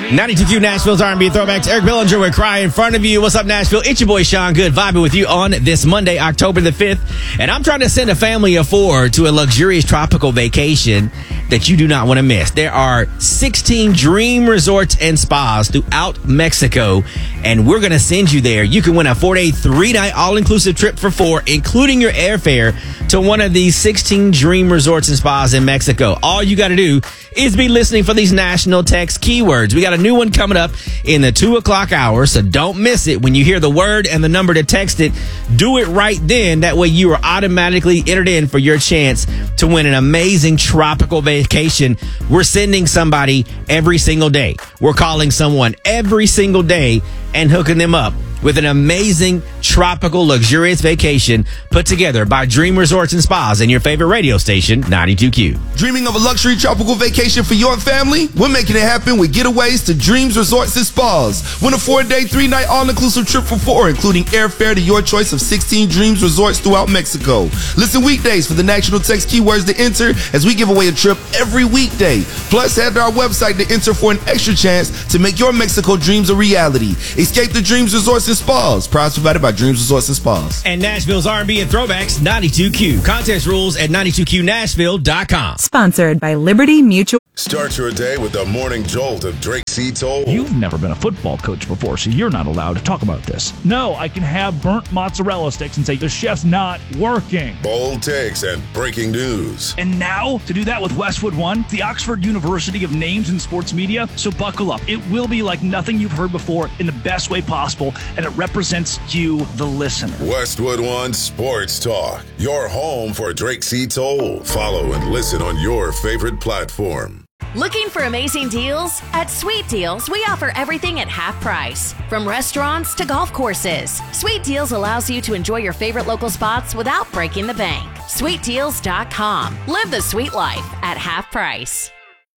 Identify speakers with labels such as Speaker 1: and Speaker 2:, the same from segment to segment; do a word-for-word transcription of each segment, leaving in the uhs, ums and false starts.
Speaker 1: ninety-two Q Nashville's R and B Throwbacks. Eric Billinger with Cry in Front of You. What's up, Nashville? It's your boy, Sean Good, vibing with you on this Monday, October the fifth. And I'm trying to send a family of four to a luxurious tropical vacation that you do not want to miss. There are sixteen dream resorts and spas throughout Mexico, and we're going to send you there. You can win a four-day, three-night all-inclusive trip for four, including your airfare to one of these sixteen dream resorts and spas in Mexico. All you got to do is be listening for these national text keywords. We got a new one coming up in the two o'clock hour, so don't miss it. When you hear the word and the number to text it, do it right then. That way you are automatically entered in for your chance to win an amazing tropical vacation. We're sending somebody every single day. We're calling someone every single day and hooking them up with an amazing tropical luxurious vacation put together by Dream Resorts and Spas and your favorite radio station, ninety-two Q.
Speaker 2: Dreaming of a luxury tropical vacation for your family? We're making it happen with Getaways to Dreams Resorts and Spas. Win a four-day, three-night all-inclusive trip for four, including airfare to your choice of sixteen Dreams Resorts throughout Mexico. Listen weekdays for the national text keywords to enter as we give away a trip every weekday. Plus, head to our website to enter for an extra chance to make your Mexico dreams a reality. Escape the Dreams Resorts and Spas. Prize provided by Dreams Resorts and Spas.
Speaker 1: And Nashville's R and B and Throwbacks, ninety-two Q. Contest rules at ninety-two Q Nashville dot com.
Speaker 3: Sponsored by Liberty Mutual.
Speaker 4: Start your day with the morning jolt of Drake C. Toll.
Speaker 5: You've never been a football coach before, so you're not allowed to talk about this. No, I can have burnt mozzarella sticks and say the chef's not working.
Speaker 4: Bold takes and breaking news.
Speaker 5: And now, to do that with Westwood One, the Oxford University of Names in Sports Media. So buckle up. It will be like nothing you've heard before in the best way possible, and it represents you, the listener.
Speaker 4: Westwood One Sports Talk, your home for Drake C. Toll. Follow and listen on your favorite platform.
Speaker 6: Looking for amazing deals? At Sweet Deals, we offer everything at half price. From restaurants to golf courses, Sweet Deals allows you to enjoy your favorite local spots without breaking the bank. sweet deals dot com. Live the sweet life at half price.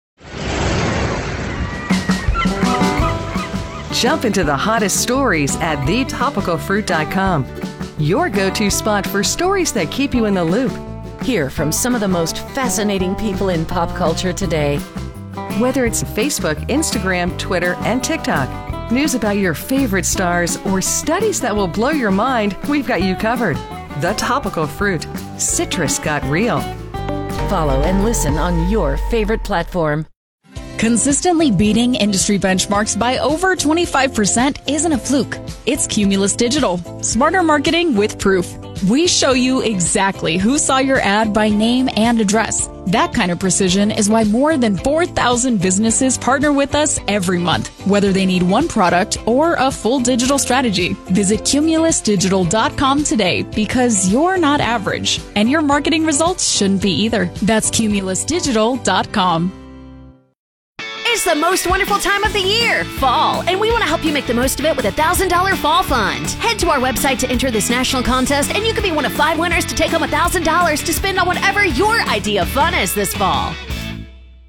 Speaker 3: Jump into the hottest stories at the topical fruit dot com. Your go-to spot for stories that keep you in the loop.
Speaker 6: Hear from some of the most fascinating people in pop culture today.
Speaker 3: Whether it's Facebook, Instagram, Twitter, and TikTok, news about your favorite stars, or studies that will blow your mind, we've got you covered. The Topical Fruit. Citrus got real.
Speaker 6: Follow and listen on your favorite platform.
Speaker 7: Consistently beating industry benchmarks by over twenty-five percent isn't a fluke. It's Cumulus Digital. Smarter marketing with proof. We show you exactly who saw your ad by name and address. That kind of precision is why more than four thousand businesses partner with us every month, whether they need one product or a full digital strategy. Visit cumulus digital dot com today, because you're not average, and your marketing results shouldn't be either. That's cumulus digital dot com.
Speaker 6: It's the most wonderful time of the year, fall, and we want to help you make the most of it with a one thousand dollars Fall Fund. Head to our website to enter this national contest, and you could be one of five winners to take home one thousand dollars to spend on whatever your idea of fun is this fall.